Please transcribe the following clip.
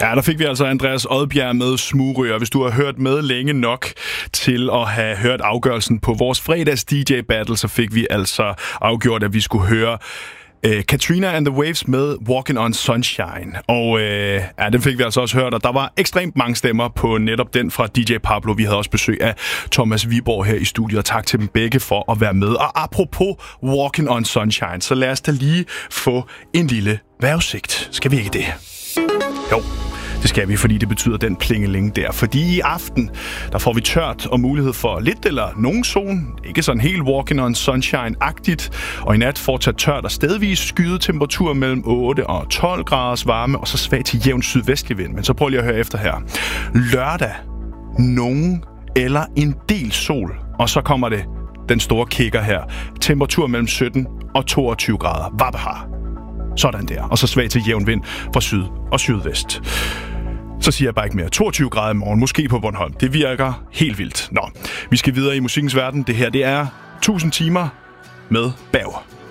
Ja, der fik vi altså Andreas Odbjerg med Smugryger. Hvis du har hørt med længe nok til at have hørt afgørelsen på vores fredags DJ Battle, så fik vi altså afgjort, at vi skulle høre Katrina and the Waves med Walking on Sunshine. Og den fik vi altså også hørt, og der var ekstremt mange stemmer på netop den fra DJ Pablo. Vi havde også besøg af Thomas Viborg her i studiet, og tak til dem begge for at være med. Og apropos Walking on Sunshine, så lad os da lige få en lille vejrudsigt. Skal vi ikke det? Jo. Det skal vi, fordi det betyder den plingeling der. Fordi i aften, der får vi tørt og mulighed for lidt eller nogen sol. Ikke sådan helt Walking on Sunshine-agtigt. Og i nat fortsat tørt og stedvis skyde temperatur mellem 8 og 12 graders varme. Og så svag til jævn sydvestlig vind. Men så prøv lige at høre efter her. Lørdag, nogen eller en del sol. Og så kommer det den store kicker her. Temperatur mellem 17 og 22 grader. Vabbehar. Sådan der. Og så svag til jævn vind fra syd og sydvest. Så siger jeg bare ikke mere. 22 grader i morgen, måske på Bornholm. Det virker helt vildt. Nå, vi skal videre i musikkens verden. Det her, det er 1000 timer med Bauer.